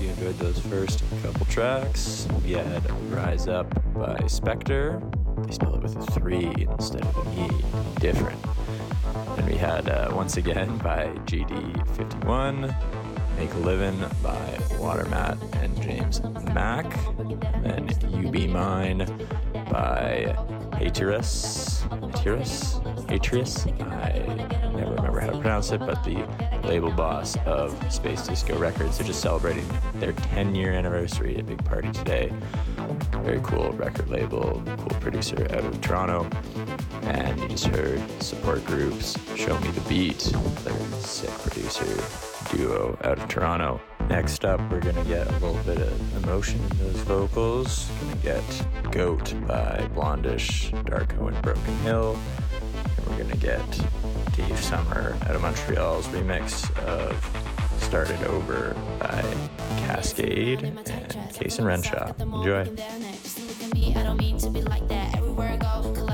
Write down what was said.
you enjoyed those first couple tracks. We had Rise Up by Spectre. They spell it with a 3 instead of an E. Different. And we had Once Again by GD51. Make a Livin' by Watermat and James Mack. And then You Be Mine by Haterus. I never remember how to pronounce it, but the label boss of Space Disco Records. They're just celebrating their 10-year anniversary, a big party today. Very cool record label, cool producer out of Toronto. And you just heard Support Group's Show Me the Beat, another sick producer duo out of Toronto. Next up, we're gonna get a little bit of emotion in those vocals. Gonna get Goat by Blondish, Darko and Broken Hill. And we're gonna get Dave Summer out of Montreal's remix of Started Over by Cascade and Case and Renshaw. Enjoy. I don't mean to be like that everywhere I go.